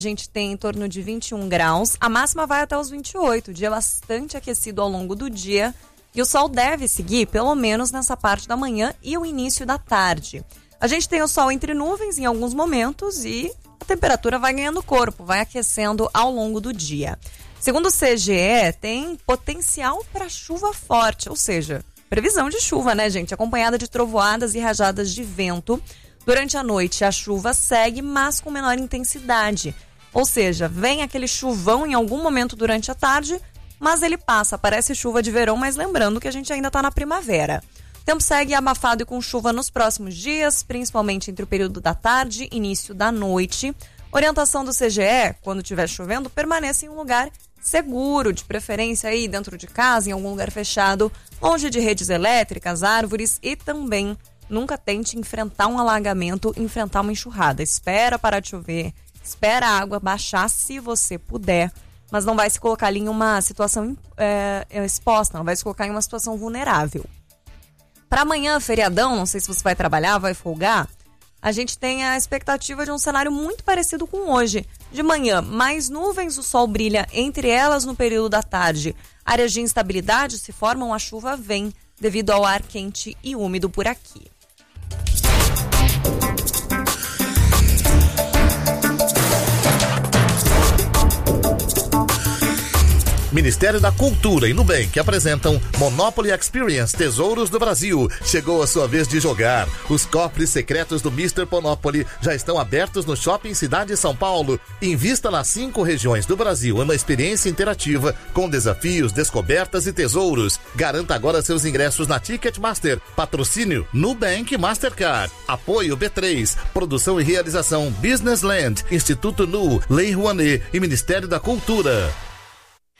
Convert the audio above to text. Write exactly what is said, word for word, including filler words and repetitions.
A gente tem em torno de vinte e um graus, a máxima vai até os vinte e oito, dia bastante aquecido ao longo do dia e o sol deve seguir pelo menos nessa parte da manhã e o início da tarde. A gente tem o sol entre nuvens em alguns momentos e a temperatura vai ganhando corpo, vai aquecendo ao longo do dia. Segundo o C G E, tem potencial para chuva forte, ou seja, previsão de chuva, né, gente? Acompanhada de trovoadas e rajadas de vento. Durante a noite a chuva segue, mas com menor intensidade. Ou seja, vem aquele chuvão em algum momento durante a tarde, mas ele passa, parece chuva de verão, mas lembrando que a gente ainda está na primavera. O tempo segue abafado e com chuva nos próximos dias, principalmente entre o período da tarde e início da noite. Orientação do C G E, quando estiver chovendo, permaneça em um lugar seguro, de preferência aí dentro de casa, em algum lugar fechado, longe de redes elétricas, árvores e também nunca tente enfrentar um alagamento, enfrentar uma enxurrada. Espera parar de chover. Espera a água baixar se você puder, mas não vai se colocar ali em uma situação é, exposta, não vai se colocar em uma situação vulnerável. Para amanhã, feriadão, não sei se você vai trabalhar, vai folgar, a gente tem a expectativa de um cenário muito parecido com hoje. De manhã, mais nuvens, o sol brilha entre elas no período da tarde. Áreas de instabilidade se formam, a chuva vem devido ao ar quente e úmido por aqui. Ministério da Cultura e Nubank apresentam Monopoly Experience Tesouros do Brasil. Chegou a sua vez de jogar. Os cofres secretos do mister Monopoly já estão abertos no Shopping Cidade São Paulo. Invista nas cinco regiões do Brasil uma experiência interativa com desafios, descobertas e tesouros. Garanta agora seus ingressos na Ticketmaster. Patrocínio Nubank Mastercard. Apoio B três. Produção e realização Business Land, Instituto Nu, Lei Rouanet e Ministério da Cultura.